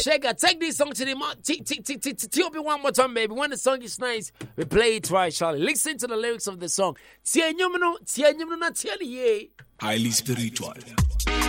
Shega, take this song to the T.O.P. one more time, baby. When the song is nice, we play it right, Charlie. Listen to the lyrics of the song. Highly spiritual.